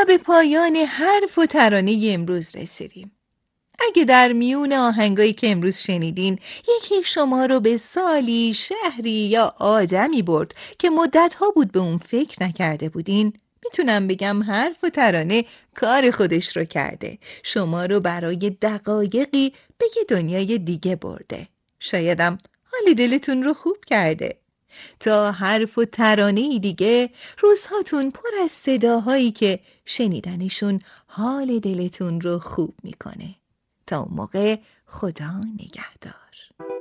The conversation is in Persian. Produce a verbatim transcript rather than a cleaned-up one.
به پایان حرف و ترانه امروز رسیدیم. اگه در میون آهنگایی که امروز شنیدین یکی شما رو به سالی، شهری یا آدمی برد که مدت‌ها بود به اون فکر نکرده بودین، میتونم بگم حرف و ترانه کار خودش رو کرده. شما رو برای دقایقی به یه دنیای دیگه برده. شایدم حال دلتون رو خوب کرده. تا حرف و ترانه دیگه، روزهاتون پر از صداهایی که شنیدنشون حال دلتون رو خوب میکنه. تا اون موقع خدا نگهدار.